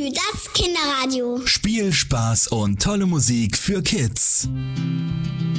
Salü, das Kinderradio. Spiel, Spaß und tolle Musik für Kids.